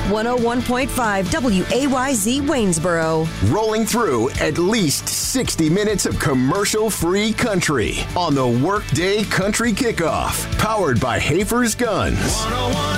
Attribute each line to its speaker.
Speaker 1: 101.5 WAYZ Waynesboro.
Speaker 2: Rolling through at least 60 minutes of commercial-free country on the Workday Country Kickoff. Powered by Hafer's Guns. 101.